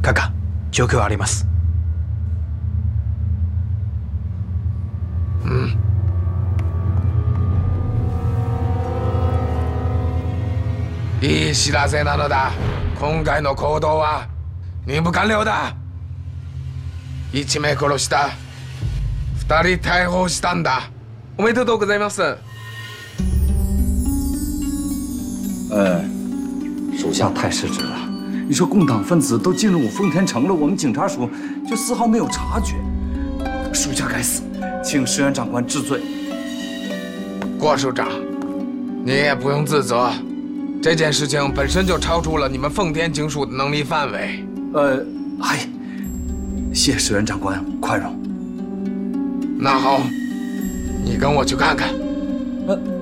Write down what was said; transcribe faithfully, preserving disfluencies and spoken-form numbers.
閣下、状況はあります。 うん。いい知らせなのだ。今回の行動は任務完了だ。一名殺した。二人逮捕したんだ。おめでとうございます。 呃，属下太失职了。你说共党分子都进入奉天城了，我们警察署却丝毫没有察觉，属下该死，请石原长官治罪。 郭署长，你也不用自责。这件事情本身就超出了你们奉天警署的能力范围。 呃，哎，谢石原长官宽容。 那好，你跟我去看看。 呃。